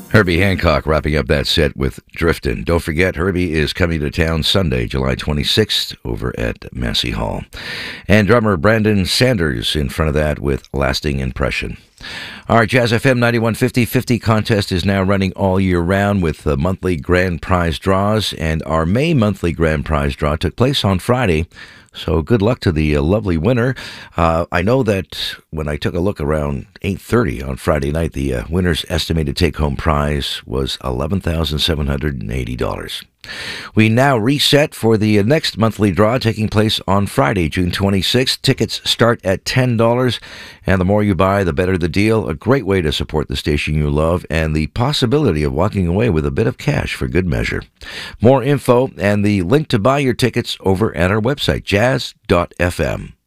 Herbie Hancock wrapping up that set with Driftin'. Don't forget, Herbie is coming to town Sunday, July 26th, over at Massey Hall. And drummer Brandon Sanders in front of that with Lasting Impression. Our Jazz FM 9150 contest is now running all year round with the monthly grand prize draws, and our May monthly grand prize draw took place on Friday. So good luck to the lovely winner. I know that when I took a look around 8:30 on Friday night, the winner's estimated take-home prize was $11,780. We now reset for the next monthly draw taking place on Friday, June 26th. Tickets start at $10, and the more you buy, the better the deal. A great way to support the station you love, and the possibility of walking away with a bit of cash for good measure. More info and the link to buy your tickets over at our website, jazz.fm.